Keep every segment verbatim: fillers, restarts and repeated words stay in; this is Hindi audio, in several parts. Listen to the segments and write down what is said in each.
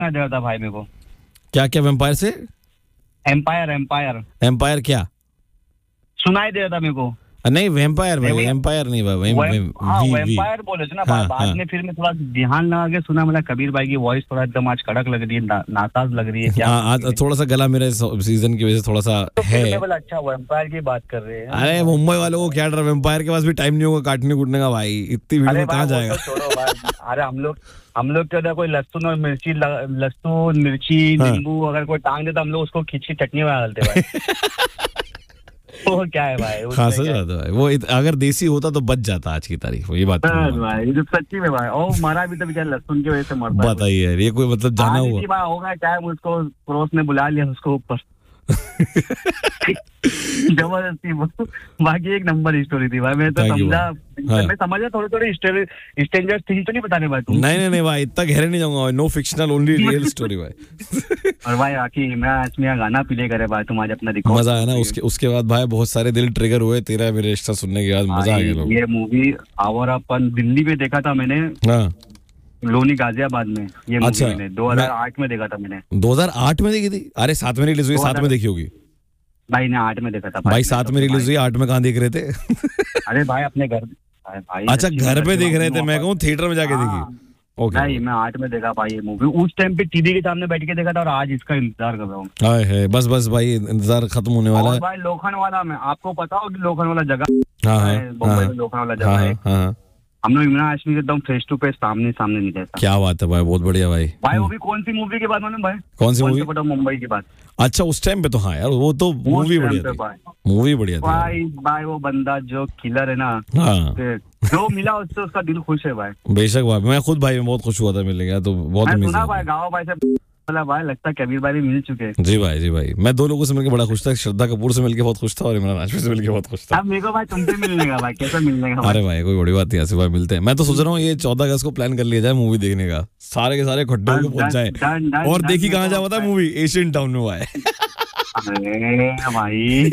सुनाई दे रहा था भाई मेरे को। क्या क्या वैम्पायर से? एम्पायर एम्पायर एम्पायर क्या सुनाई दे रहा था मेरे को। नहीं वैम्पायर भाई, एम्पायर नहीं भाई, वैम्पायर बोले थे ना। हाँ, बाद हाँ। में फिर मैं थोड़ा ध्यान लगा के सुना, मतलब कबीर भाई की वॉइस थोड़ा एकदम आज कड़क लग रही है, ना, नासाज लग रही है क्या। हाँ, आज थोड़ा सा गला मेरे सीजन की वजह से थोड़ा सा तो है। मैं बोला अच्छा वैम्पायर की बात कर रहे हैं। अरे मुंबई वालों को क्या डर, वैम्पायर के पास भी टाइम नहीं होगा काटने कूटने का भाई, इतनी भीड़ में कहाँ जाएगा। छोड़ो भाई, अरे हम लोग हम लोग के उधर कोई लहसुन और मिर्ची, लहसुन मिर्ची नींबू अगर कोई टांग दे तो हम लोग उसको खिंची चटनी में डालते भाई। वो क्या है भाई, हाँ सच बात है भाई, वो अगर देसी होता तो बच जाता आज की तारीख में, ये बात भाई सच्ची में भाई। ओ मरा भी तो बेचारा लहसुन की वजह से मरता है। बताइए यार, ये कोई मतलब जाना हुआ होगा क्या, उसको पड़ोस ने बुला लिया उसको ऊपर। जबरदस्ती। बाकी एक नंबर स्टोरी थी भाई, मैं तो समझा मैं समझा थोड़ी थोड़ी स्ट्रेंजर थिंग तो नहीं बताने भाई तुम। नहीं नहीं भाई, इतना गहरे नहीं जाऊंगा भाई, no fictional only real story भाई। और भाई आखिर इमरान हाशमी का गाना प्ले करे भाई, तुम आज अपना रिकॉर्ड मजा आया ना। उसके उसके बाद भाई बहुत सारे दिल ट्रिगर हुए तेरा मेरे रिश्ता सुनने के बाद, मजा आ गया लोग। ये मूवी आवारापन दिल्ली में देखा था मैंने, हाँ लोनी गाजियाबाद में। ये मूवी अच्छा, मैंने दो हज़ार आठ में देखा था मैंने। दो हज़ार आठ में देखी थी? अरे साथ में रिलीज हुई, साथ में देखी होगी भाई ने आठ में देखा था भाई, साथ में रिलीज हुई, आठ में कहाँ देख रहे थे? अरे भाई अपने घर भाई। अच्छा घर पे देख रहे थे, मैं कहूँ थिएटर में जाके देखी। ओके नहीं मैं आठ में देखा भाई ये मूवी, उस टाइम पे टीवी के सामने बैठ के देखा था, और आज इसका इंतजार कर रहा हूँ। हाय है बस बस भाई, इंतजार खत्म होने वाला है भाई। लोखंडवाला में आपको पता हो कि लोखंडवाला जगह, हाँ हाँ बम्बई में लोखंडवाला जगह है, हाँ, हम लोग इमरान हाशमी से एकदम फेस टू फेस सामने सामने नहीं देखा। क्या बात है भाई, बहुत बढ़िया भाई। भाई वो भी कौन सी मूवी के बाद मालूम भाई? कौन सी मूवी? मुंबई की बात। अच्छा उस टाइम पे तो हाँ यार, वो तो मूवी बढ़िया थी, मूवी बढ़िया थी भाई। भाई वो बंदा जो किलर है ना, हाँ जो मिला उससे उसका दिल खुश है भाई। बेशक भाई, मैं खुद भाई बहुत खुश हुआ था मिलने गया तो बहुत अमेजिंग भाई। गाँव भाई से भाई लगता है कबीर भाई भी मिल चुके हैं। जी भाई जी भाई, मैं दो लोगों से मिलकर बड़ा खुश था, श्रद्धा कपूर से मिलकर बहुत खुश था और इमरान हाशमी से मिलकर बहुत खुश था। अब मेरे को भाई तुमसे मिलने का भाई, कैसे मिलने का? अरे भाई कोई बड़ी बात नहीं, ऐसे भाई मिलते हैं। मैं तो सोच रहा हूँ ये चौदह अगस्त को प्लान कर लिया जाए मूवी देखने का, सारे के सारे इकट्ठे होकर पहुंच जाए। और देखी कहाँ जा पता है मूवी? एशियन टाउन में हुआ है। अरे भाई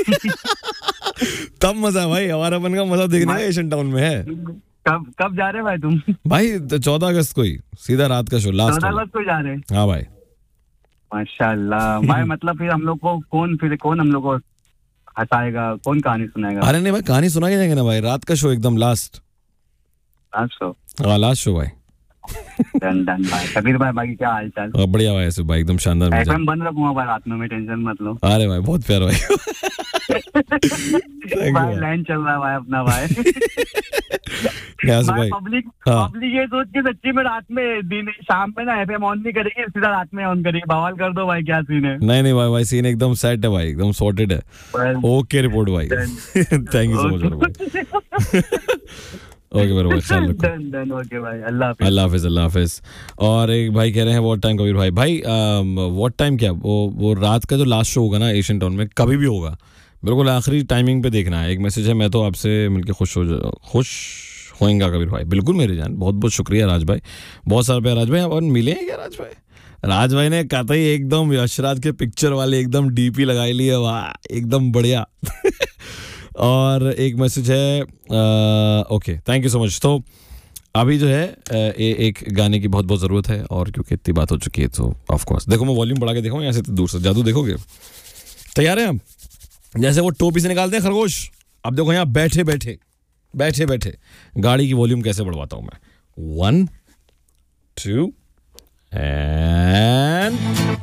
तब मजा भाई, हमारा अपन का मजा देखने का एशियन टाउन में है। कब कब जा रहे भाई तुम? भाई चौदह अगस्त को ही सीधा रात का शो, लास्ट चौदह अगस्त को जा रहे? हाँ भाई माशाल्लाह भाई। मतलब फिर हम लोग को कौन फिर कौन हम लोग को हंसाएगा, कौन कहानी सुनाएगा? अरे नहीं भाई, कहानी सुना के जाएंगे ना भाई, रात का शो एकदम लास्ट लास्ट शो। हाँ लास्ट शो भाई। डन डन भाई। कबीर भाई बाकी क्या हाल चाल? बढ़िया भाई, ऐसे भाई एकदम शानदार। एफएम बंद रखूंगा भाई रात में, मैं टेंशन मत लो। अरे भाई बहुत प्यार भाई। भाई लाइन चल रहा है भाई अपना भाई। भाई पब्लिक पब्लिक ये सोच के सच्ची में रात में दिन शाम में ना एफएम ऑन नहीं करेगी, सीधा रात में ऑन करेगी। बवाल कर दो भाई, क्या सीन है? नहीं नहीं भाई भाई सीन एकदम सेट है भाई, एकदम सॉर्टेड है। ओके रिपोर्ट भाई, thank you so much. Okay मेरे भाई, ख्याल रखो। डन डन ओके भाई, अल्लाह हाफिज। अल्लाह हाफिज अल्लाह हाफिज। और एक भाई कह रहे हैं व्हाट टाइम कबीर भाई, भाई व्हाट टाइम क्या, वो वो रात का जो लास्ट शो होगा ना एशियन टाउन में, कभी भी होगा, बिल्कुल आखिरी टाइमिंग पे देखना है। एक मैसेज है, मैं तो आपसे मिलके खुश हो खुश होएगा कबीर भाई। बिल्कुल मेरी जान, बहुत बहुत शुक्रिया राज भाई, बहुत सारा प्यार राज भाई। और मिले हैं क्या राज भाई? राज भाई ने कहा था एकदम यशराज के पिक्चर वाले एकदम डीपी लगाई ली है, वाह एकदम बढ़िया। और एक मैसेज है, okay thank you so much. तो अभी जो है ए, एक गाने की बहुत बहुत ज़रूरत है, और क्योंकि इतनी बात हो चुकी है तो ऑफ कोर्स देखो मैं वॉल्यूम बढ़ा के देखूँ यहाँ से दूर से, जादू देखोगे? तैयार हैं हम? जैसे वो टोपी से निकालते हैं खरगोश, अब देखो यहाँ बैठे बैठे बैठे बैठे गाड़ी की वॉल्यूम कैसे बढ़वाता हूँ मैं। One two and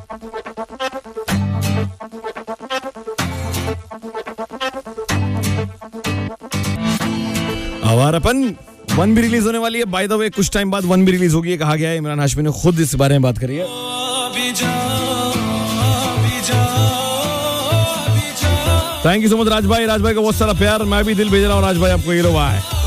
Awarapan one भी रिलीज होने वाली है। बाय द वे कुछ टाइम बाद वन भी रिलीज होगी, ये कहा गया है। इमरान हाशमी ने खुद इस बारे में बात करी है। थैंक यू सो मच राज भाई, राज भाई का बहुत सारा प्यार, मैं भी दिल भेज रहा हूँ राज भाई आपको। ये लो भाई।